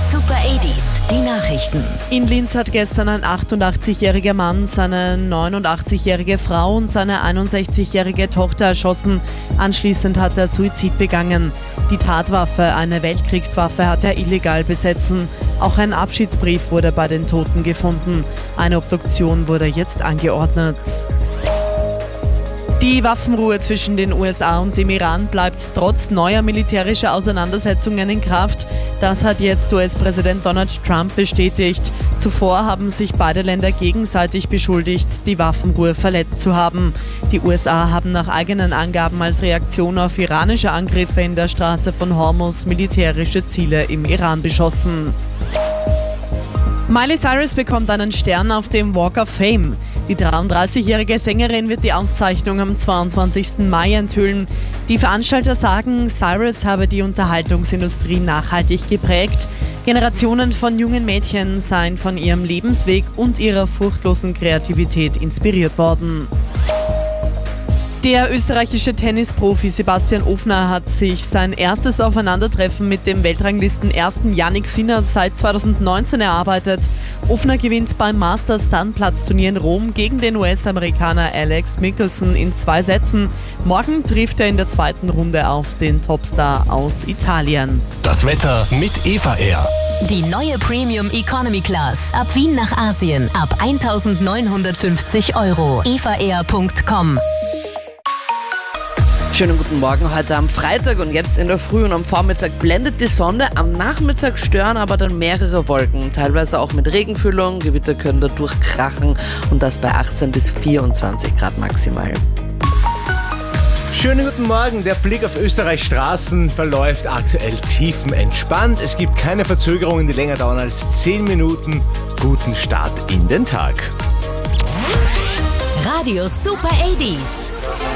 Super 80s, die Nachrichten. In Linz hat gestern ein 88-jähriger Mann seine 89-jährige Frau und seine 61-jährige Tochter erschossen. Anschließend hat er Suizid begangen. Die Tatwaffe, eine Weltkriegswaffe, hat er illegal besessen. Auch ein Abschiedsbrief wurde bei den Toten gefunden. Eine Obduktion wurde jetzt angeordnet. Die Waffenruhe zwischen den USA und dem Iran bleibt trotz neuer militärischer Auseinandersetzungen in Kraft. Das hat jetzt US-Präsident Donald Trump bestätigt. Zuvor haben sich beide Länder gegenseitig beschuldigt, die Waffenruhe verletzt zu haben. Die USA haben nach eigenen Angaben als Reaktion auf iranische Angriffe in der Straße von Hormuz militärische Ziele im Iran beschossen. Miley Cyrus bekommt einen Stern auf dem Walk of Fame. Die 33-jährige Sängerin wird die Auszeichnung am 22. Mai enthüllen. Die Veranstalter sagen, Cyrus habe die Unterhaltungsindustrie nachhaltig geprägt. Generationen von jungen Mädchen seien von ihrem Lebensweg und ihrer furchtlosen Kreativität inspiriert worden. Der österreichische Tennisprofi Sebastian Ofner hat sich sein erstes Aufeinandertreffen mit dem Weltranglisten-Ersten Jannik Sinner seit 2019 erarbeitet. Ofner gewinnt beim Masters-Sandplatz-Turnier in Rom gegen den US-Amerikaner Alex Michelsen in 2 Sätzen. Morgen trifft er in der zweiten Runde auf den Topstar aus Italien. Das Wetter mit Eva Air. Die neue Premium Economy Class. Ab Wien nach Asien. Ab 1.950 €. evaair.com. Schönen guten Morgen heute am Freitag und jetzt in der Früh und am Vormittag blendet die Sonne. Am Nachmittag stören aber dann mehrere Wolken, teilweise auch mit Regenfüllung. Gewitter können dadurch krachen und das bei 18 bis 24 Grad maximal. Schönen guten Morgen. Der Blick auf Österreichs Straßen verläuft aktuell tiefenentspannt. Es gibt keine Verzögerungen, die länger dauern als 10 Minuten. Guten Start in den Tag. Radio Super 80s.